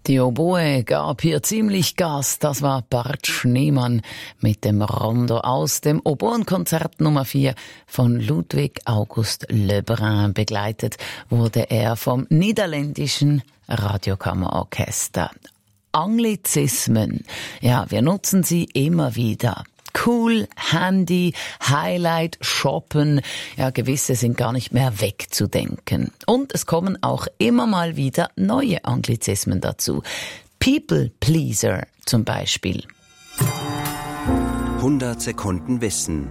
Die Oboe gab hier ziemlich Gas. Das war Bart Schneemann mit dem Rondo aus dem Oboenkonzert Nummer 4 von Ludwig August Lebrun. Begleitet wurde er vom niederländischen Radiokammerorchester. Anglizismen, ja, wir nutzen sie immer wieder. Cool, Handy, Highlight, Shoppen, ja, gewisse sind gar nicht mehr wegzudenken. Und es kommen auch immer mal wieder neue Anglizismen dazu. People Pleaser zum Beispiel. 100 Sekunden Wissen.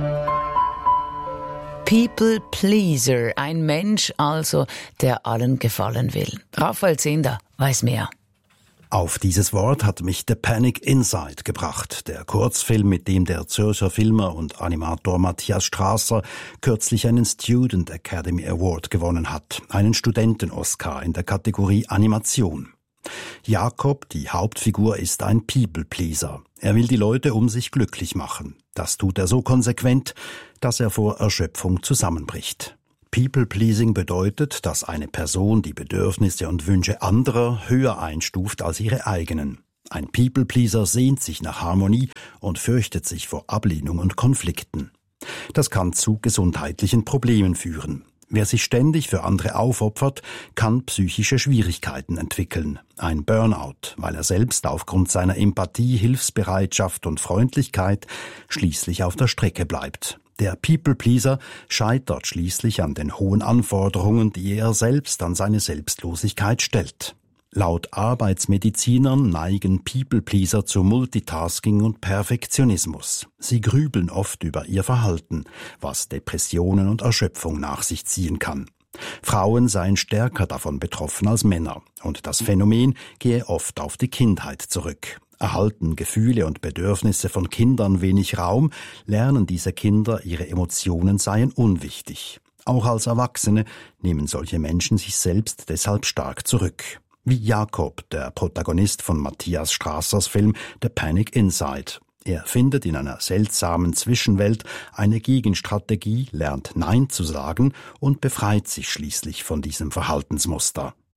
People Pleaser, ein Mensch also, der allen gefallen will. Raphael Zehnder weiß mehr. Auf dieses Wort hat mich The Panic Inside gebracht, der Kurzfilm, mit dem der Zürcher Filmer und Animator Matthias Strasser kürzlich einen Student Academy Award gewonnen hat, einen Studenten-Oscar in der Kategorie Animation. Jakob, die Hauptfigur, ist ein People-Pleaser. Er will die Leute um sich glücklich machen. Das tut er so konsequent, dass er vor Erschöpfung zusammenbricht. People-Pleasing bedeutet, dass eine Person die Bedürfnisse und Wünsche anderer höher einstuft als ihre eigenen. Ein People-Pleaser sehnt sich nach Harmonie und fürchtet sich vor Ablehnung und Konflikten. Das kann zu gesundheitlichen Problemen führen. Wer sich ständig für andere aufopfert, kann psychische Schwierigkeiten entwickeln. Ein Burnout, weil er selbst aufgrund seiner Empathie, Hilfsbereitschaft und Freundlichkeit schließlich auf der Strecke bleibt. Der People-Pleaser scheitert schließlich an den hohen Anforderungen, die er selbst an seine Selbstlosigkeit stellt. Laut Arbeitsmedizinern neigen People-Pleaser zu Multitasking und Perfektionismus. Sie grübeln oft über ihr Verhalten, was Depressionen und Erschöpfung nach sich ziehen kann. Frauen seien stärker davon betroffen als Männer, und das Phänomen gehe oft auf die Kindheit zurück. Erhalten Gefühle und Bedürfnisse von Kindern wenig Raum, lernen diese Kinder, ihre Emotionen seien unwichtig. Auch als Erwachsene nehmen solche Menschen sich selbst deshalb stark zurück. Wie Jakob, der Protagonist von Matthias Strassers Film The Panic Inside. Er findet in einer seltsamen Zwischenwelt eine Gegenstrategie, lernt Nein zu sagen und befreit sich schließlich von diesem Verhaltensmuster.